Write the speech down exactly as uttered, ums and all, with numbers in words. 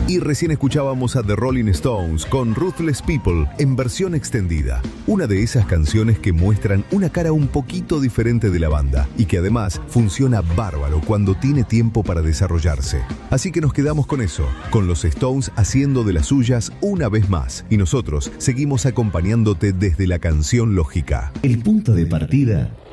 Y recién escuchábamos a The Rolling Stones con Ruthless People en versión extendida. Una de esas canciones que muestran una cara un poquito diferente de la banda y que además funciona bárbaro cuando tiene tiempo para desarrollarse. Así que nos quedamos con eso, con los Stones haciendo de las suyas una vez más. Y nosotros seguimos acompañándote desde la canción lógica. El punto de partida